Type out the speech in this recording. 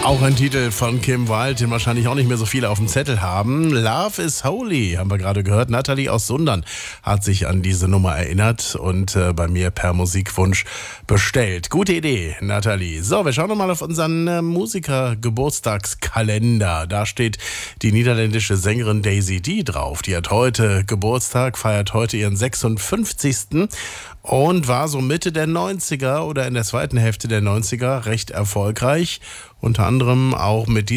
Auch ein Titel von Kim Wilde, den wahrscheinlich auch nicht mehr so viele auf dem Zettel haben. Love is Holy, haben wir gerade gehört. Nathalie aus Sundern hat sich an diese Nummer erinnert und bei mir per Musikwunsch bestellt. Gute Idee, Nathalie. So, wir schauen nochmal auf unseren Musiker-Geburtstagskalender. Da steht die niederländische Sängerin Daisy D drauf. Die hat heute Geburtstag, feiert heute ihren 56. und war so Mitte der 90er oder in der zweiten Hälfte der 90er recht erfolgreich. Unter anderem auch mit